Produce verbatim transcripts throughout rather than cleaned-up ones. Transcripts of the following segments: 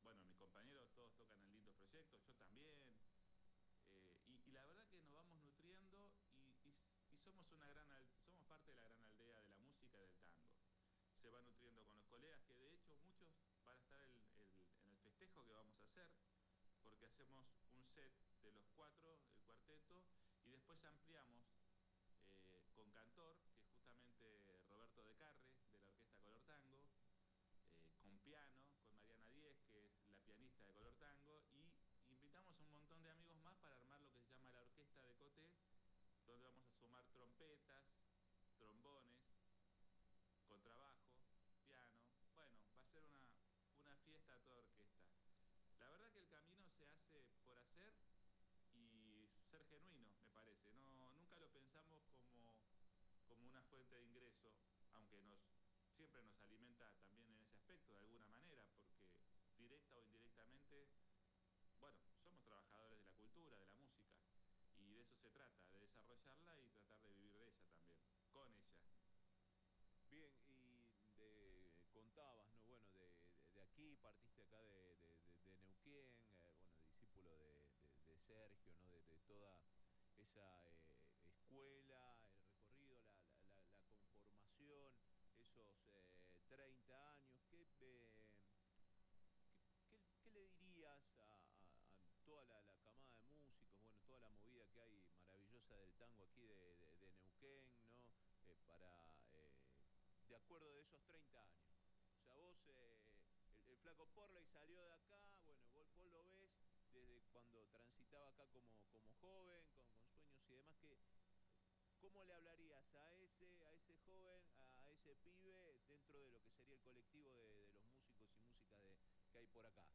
bueno, mis compañeros todos tocan en lindos proyectos, yo también. Eh, y, y la verdad que nos vamos nutriendo y, y, y somos una gran al- somos parte de la gran aldea de la música y del tango. Se va nutriendo con los colegas, que de hecho muchos van a estar el- el- en el festejo que vamos a hacer, porque hacemos un set de los cuatro, el cuarteto, y después ampliamos eh, con cantor, que es justamente Roberto De Carre, de la Orquesta Color Tango, eh, con piano, con Mariana Díez, que es la pianista de Color Tango, y invitamos a un montón de amigos más para armar lo que se llama la Orquesta de Coté, donde vamos a sumar trompetas, trombones, contrabajo, piano. Bueno, va a ser una, una fiesta a toda orquesta. La verdad que el camino se hace por hacer y ser genuino, me parece. No, nunca lo pensamos como, como una fuente de ingreso, aunque nos siempre nos alimenta también en ese aspecto de alguna manera, porque directa o indirectamente, bueno, somos trabajadores de la cultura, de la música, y de eso se trata, de desarrollarla y tratar de vivir de ella también, con ella. Bien, y de, contabas, ¿no? Bueno, de, de- de aquí, partiste acá de, de- de- de Neuquén, eh, bueno, discípulo de, de- de Sergio, ¿no? De, de toda esa eh, escuela, el recorrido, la, la- la- la conformación, esos eh, treinta años. ¿Qué, eh, qué, qué- qué le dirías a, a- a toda la, la camada de músicos, bueno, toda la movida que hay maravillosa del tango aquí de, de- de Neuquén, ¿no? Eh, para, eh, de acuerdo de esos treinta años. O sea, vos, eh, el, el Flaco Porley salió de acá, bueno, vos, vos lo ves desde cuando transitaba acá como, como joven, con, con sueños y demás, que, ¿cómo le hablarías a ese, a ese joven, a ese pibe, dentro de lo que sería el colectivo de, de los músicos y músicas de, que hay por acá?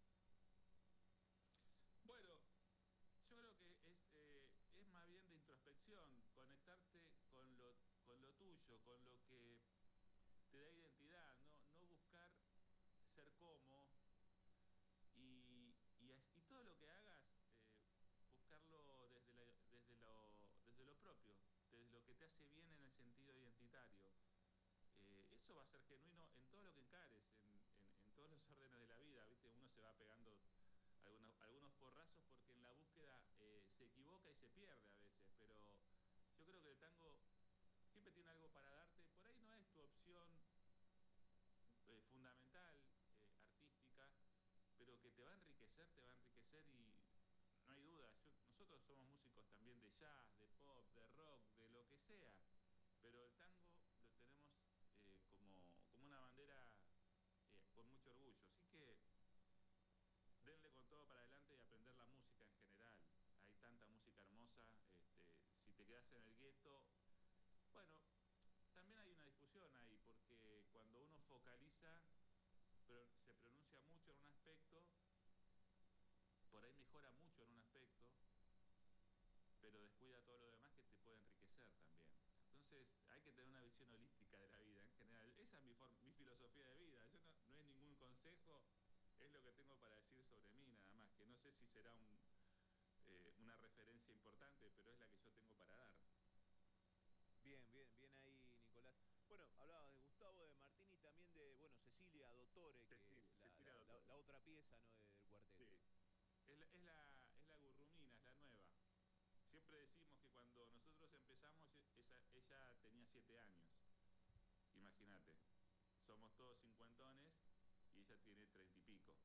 Bueno, yo creo que es, eh, es más bien de introspección, conectarte con lo, con lo tuyo, con lo que te da identidad, no, no buscar ser como y, y, as- y todo lo que hagas, eh, buscarlo desde, la- desde, lo, desde lo propio, desde lo que te hace bien en el sentido identitario. Eh, eso va a ser genuino en todo lo que encares, en, en- en todos los órdenes de la vida, ¿viste? Uno se va pegando algunos, algunos porrazos porque en la búsqueda eh, se equivoca y se pierde a veces, pero yo creo que el tango siempre tiene algo para darte. Por ahí no es tu opción eh, fundamental, eh, artística, pero que te va a enriquecer, te va a enriquecer y no hay duda. Yo- nosotros somos músicos también de jazz, de pop, de rock, de lo que sea, pero el tango lo tenemos eh, como, como una bandera eh, con mucho orgullo. Así que denle con todo para adelante y aprender la música en general. Hay tanta música hermosa. Este, si te quedas en el gueto, bueno, también hay una discusión ahí, porque cuando uno focaliza, pero se pronuncia mucho en un aspecto, por ahí mejora mucho en un aspecto, pero descuida todo lo demás que te puede enriquecer también. Entonces hay que tener una visión holística de la vida en general. Esa es mi, form- mi filosofía de vida. Yo no, no es ningún consejo, es lo que tengo para decir sobre mí nada más, que no sé si será un, eh, una referencia importante, pero es la que yo tengo para dar. Bien, bien, bien ahí, Nicolás. Bueno, hablaba de Gustavo, de Martín y también de, bueno, Cecilia Dottore, que es Cecilia, la, Cecilia la- la- Doctor. la otra pieza, ¿no? de- del Sí. cuarteto. Es la, es la, es la gurrumina, es la nueva. Siempre decimos que cuando nosotros empezamos, esa- ella tenía siete años. Imagínate, somos todos cincuentones y ella tiene treinta y pico.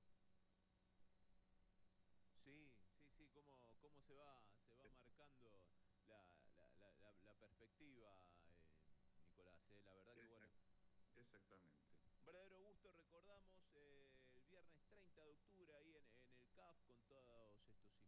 Sí, sí, sí, cómo, cómo se va, se va marcando la, la- la- la- la perspectiva, eh, Nicolás. eh. La verdad que, bueno, Exact- Exactamente. un verdadero gusto, recordamos, eh, el viernes treinta de octubre ahí en, en el C A F con todo